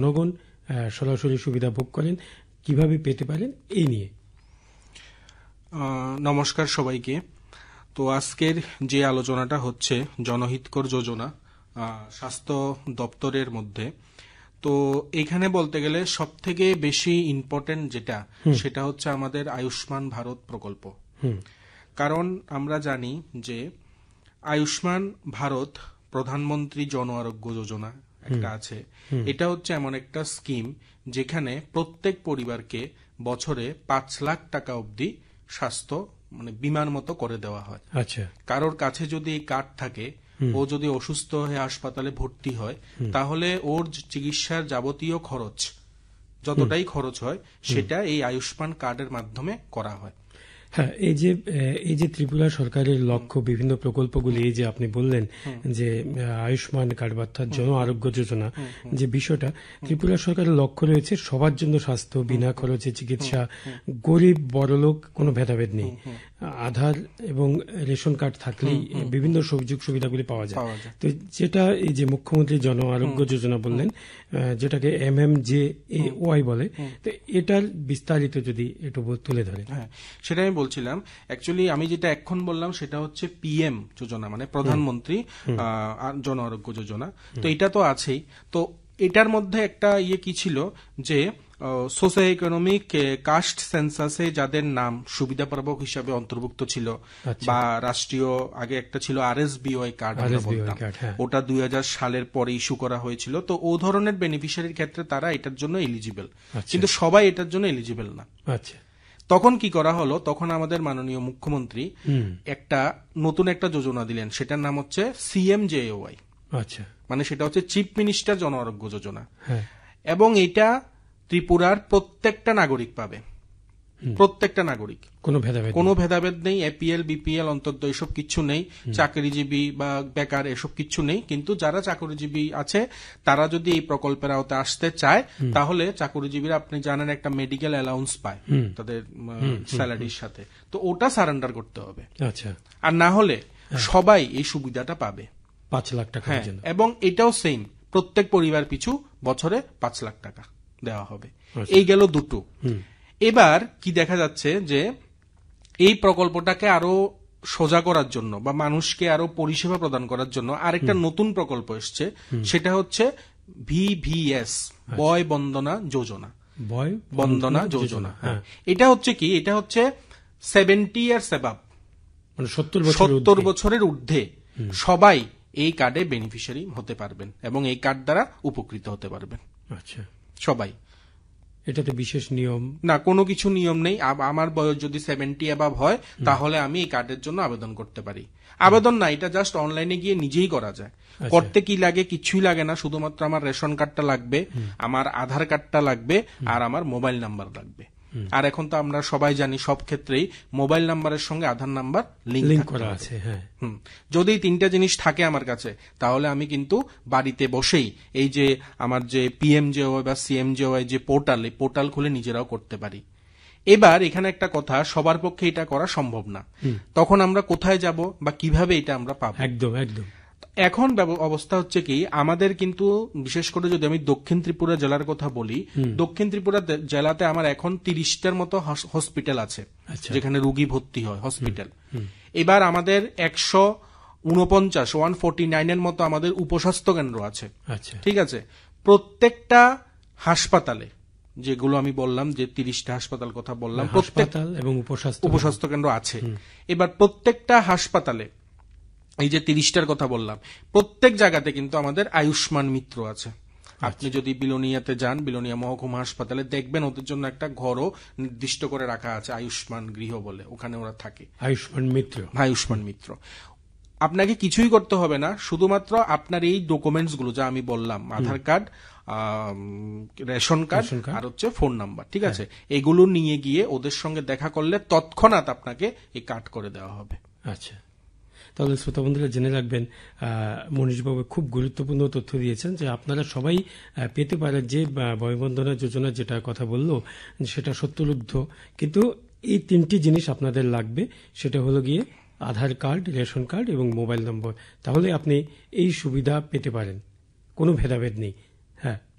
জনগণ সরাসরি সুবিধা ভোগ করেন, কিভাবে পেতে পারেন এই নিয়ে। নমস্কার সবাইকে। তো আজকের যে আলোচনাটা হচ্ছে জনহিতকর যোজনা স্বাস্থ্য দপ্তরের মধ্যে, তো এখানে বলতে গেলে সবথেকে বেশি ইম্পর্টেন্ট যেটা সেটা হচ্ছে আমাদের আয়ুষ্মান ভারত প্রকল্প। কারণ আমরা জানি যে আয়ুষ্মান ভারত প্রধানমন্ত্রী জন আরোগ্য যোজনা একটা আছে। এটা হচ্ছে এমন একটা স্কিম যেখানে প্রত্যেক পরিবারকে বছরে 5 লাখ টাকা অবধি স্বাস্থ্য মানে বিমার মতো করে দেওয়া হয়। আচ্ছা, কারোর কাছে যদি এই কার্ড থাকে, ও যদি অসুস্থ হয়ে হাসপাতালে ভর্তি হয়, তাহলে ওর চিকিৎসার যাবতীয় খরচ যতটাই খরচ হয় সেটা এই আয়ুষ্মান কার্ডের মাধ্যমে করা হয়। হ্যাঁ, এই যে ত্রিপুরা সরকারের লক্ষ্য বিভিন্ন প্রকল্পগুলি, এই যে আপনি বললেন যে আয়ুষ্মান কার্ড অর্থাৎ জন আরোগ্য যোজনা, যে বিষয়টা ত্রিপুরা সরকারের লক্ষ্য রয়েছে সবার জন্য স্বাস্থ্য, বিনা খরচে চিকিৎসা, গরিব বড়লোক কোনো ভেদাভেদ নেই। আধার এবং রেশন কার্ড থাকলেই বিভিন্ন সুযোগ সুবিধাগুলি পাওয়া যায়। তো যেটা এই যে মুখ্যমন্ত্রী জন আরোগ্য যোজনা বললেন, যেটাকে MMJAY বলে, তো এটার বিস্তারিত যদি একটু তুলে ধরেন। হ্যাঁ, সেটা আমি বলছিলাম। অ্যাকচুয়ালি আমি যেটা এখন বললাম সেটা হচ্ছে PM যোজনা, মানে প্রধানমন্ত্রী জন আরোগ্য যোজনা। তো এটা তো আছেই। তো এটার মধ্যে একটা কি ছিল যে সোশ্যাল ইকোনমিক কাস্ট সেন্সাসে যাদের নাম সুবিধা পাবক হিসাবে অন্তর্ভুক্ত ছিল, বা রাষ্ট্রীয় আগে একটা ছিল RSBY কার্ড, ওটা 2000 সালের পরে ইস্যু করা হয়েছিল। তো ও ধরনের বেনিফিশিয়ারির ক্ষেত্রে তারা এটার জন্য এলিজিবল, কিন্তু সবাই এটার জন্য এলিজিবল না। আচ্ছা, তখন কি করা হলো, তখন আমাদের মাননীয় মুখ্যমন্ত্রী নতুন একটা যোজনা দিলেন, সেটার নাম হচ্ছে CMJAY। আচ্ছা, মানে সেটা হচ্ছে চিফ মিনিস্টার জন আরোগ্য যোজনা। এবং এটা ত্রিপুরার প্রত্যেকটা নাগরিক পাবে, প্রত্যেকটা নাগরিক, কোনো ভেদাভেদ নেই। APL BPL অন্তত এসব কিছু নেই, চাকরিজীবী বা বেকার এসব কিছু নেই। কিন্তু যারা চাকরিজীবী আছে তারা যদি এই প্রকল্পের আওতায় আসতে চায়, তাহলে চাকরিজীবীরা আপনি জানেন একটা মেডিকেল অ্যালাউন্স পায় তাদের স্যালারির সাথে, তো ওটা সারেন্ডার করতে হবে। আচ্ছা, আর না হলে সবাই এই সুবিধাটা পাবে 5 লাখ টাকা। এবং এটাও সেম, প্রত্যেক পরিবার পিছু বছরে 5 লাখ টাকা দেওয়া হবে। এই গেল দুটো। এবার কি দেখা যাচ্ছে যে এই প্রকল্পটাকে আরো সোজা করার জন্য বা মানুষকে আরো পরিষেবা প্রদান করার জন্য আরেকটা নতুন প্রকল্প এসছে, সেটা হচ্ছে VVS, বয় বন্দনা যোজনা। এটা হচ্ছে কি, এটা হচ্ছে 70 ইয়ার্স অ্যাবাভ, মানে 70 বছরের ঊর্ধ্বে সবাই এই কার্ডে বেনিফিশিয়ারি হতে পারবেন এবং এই কার্ড দ্বারা উপকৃত হতে পারবেন। আচ্ছা, সবাই। এটাতে বিশেষ নিয়ম না, কোনো কিছু নিয়ম নেই। আমার বয়স যদি 70 অ্যাবাভ হয় তাহলে আমি এই কার্ডের জন্য আবেদন করতে পারি। আবেদন না, এটা জাস্ট অনলাইনে গিয়ে নিজেই করা যায়। করতে কি লাগে? কিছুই লাগে না, শুধুমাত্র আমার রেশন কার্ডটা লাগবে, আমার আধার কার্ডটা লাগবে, আর আমার মোবাইল নাম্বার লাগবে। আর এখন তো আমরা সবাই জানি সব ক্ষেত্রেই মোবাইল নাম্বারের সঙ্গে আধার নাম্বার লিংক করা আছে। যদি 3টা জিনিস থাকে আমার কাছে, তাহলে আমি কিন্তু বাড়িতে বসেই এই যে আমার যে PMJAY বা CMJAY যে পোর্টাল, এই পোর্টাল খুলে নিজেরাও করতে পারি। এবার এখানে একটা কথা, সবার পক্ষে এটা করা সম্ভব না। তখন আমরা কোথায় যাব বা কিভাবে এটা আমরা পাবো? একদম। এখন অবস্থা হচ্ছে কি, আমাদের কিন্তু বিশেষ করে যদি আমি দক্ষিণ ত্রিপুরা জেলার কথা বলি, দক্ষিণ ত্রিপুরা জেলাতে আমার এখন 30টার মতো হসপিটাল আছে যেখানে রোগী ভর্তি হয়, হসপিটাল। এবার আমাদের 149 এর মতো আমাদের উপস্বাস্থ্য কেন্দ্র আছে। ঠিক আছে, প্রত্যেকটা হাসপাতালে, যেগুলো আমি বললাম যে 30টা হাসপাতাল কথা বললাম, প্রত্যেকটা এবং উপস্বাস্থ্য কেন্দ্র আছে। এবার প্রত্যেকটা হাসপাতালে এই যে 30টার কথা বললাম, প্রত্যেক জায়গাতে কিন্তু আমাদের আয়ুষ্মান মিত্র আছে। আপনি যদি বিলোনিয়াতে যান, বিলোনিয়া মহকুমা হাসপাতালে দেখবেন ওদের জন্য একটা ঘরও নির্দিষ্ট করে রাখা আছে, আয়ুষ্মান গৃহ বলে, ওখানে ওরা থাকে। আয়ুষ্মান মিত্র। আপনাকে কিছুই করতে হবে না, শুধুমাত্র আপনার এই ডকুমেন্টস গুলো যা আমি বললাম, আধার কার্ড, রেশন কার্ড আর হচ্ছে ফোন নাম্বার, ঠিক আছে, এগুলো নিয়ে গিয়ে ওদের সঙ্গে দেখা করলে তৎক্ষণাৎ আপনাকে এই কার্ড করে দেওয়া হবে। আচ্ছা, তাহলে শ্রোতা বন্ধুরা জেনে রাখবেন, মনীশবাবু খুব গুরুত্বপূর্ণ তথ্য দিয়েছেন যে আপনারা সবাই পেতে পারেন যে বয়বন্দনা যোজনা যেটা কথা বললো সেটা সত্যলুব্ধ, কিন্তু এই 3টি জিনিস আপনাদের লাগবে, সেটা হলো গিয়ে আধার কার্ড, রেশন কার্ড এবং মোবাইল নম্বর। তাহলে আপনি এই সুবিধা পেতে পারেন, কোনো ভেদাভেদ নেই। হ্যাঁ।